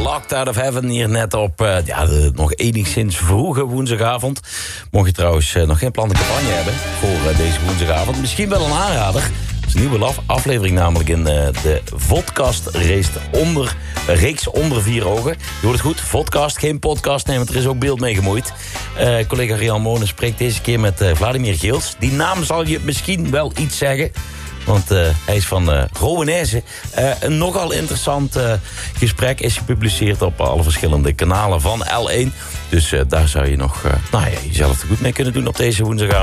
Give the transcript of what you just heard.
Locked Out of Heaven hier net op de nog enigszins vroege woensdagavond. Mocht je trouwens nog geen plan de campagne hebben voor deze woensdagavond, misschien wel een aanrader. Het is een nieuwe aflevering namelijk in de reeks onder 4 ogen. Je hoort het goed, vodcast, geen podcast. Nee, want er is ook beeld mee gemoeid. Collega Rian Monen spreekt deze keer met Vladimir Geels. Die naam zal je misschien wel iets zeggen. Want hij is van Rowenezen. Een nogal interessant gesprek is gepubliceerd op alle verschillende kanalen van L1. Dus daar zou je nog jezelf te goed mee kunnen doen op deze woensdagavond.